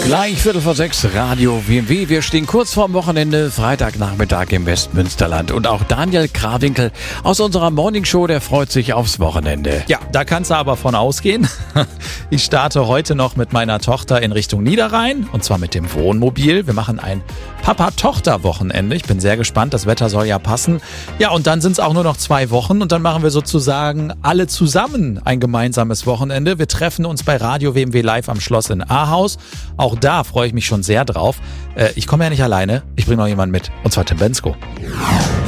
Gleich 5:45, Radio WMW. Wir stehen kurz vorm Wochenende, Freitagnachmittag im Westmünsterland. Und auch Daniel Krawinkel aus unserer Morningshow, der freut sich aufs Wochenende. Ja, da kannst du aber von ausgehen. Ich starte heute noch mit meiner Tochter in Richtung Niederrhein, und zwar mit dem Wohnmobil. Wir machen ein Papa-Tochter-Wochenende. Ich bin sehr gespannt, das Wetter soll ja passen. Ja, und dann sind es auch nur noch 2 Wochen und dann machen wir sozusagen alle zusammen ein gemeinsames Wochenende. Wir treffen uns bei Radio WMW live am Schloss in Ahaus. Auch da freue ich mich schon sehr drauf. Ich komme ja nicht alleine, ich bringe noch jemanden mit, und zwar Tim Bensko.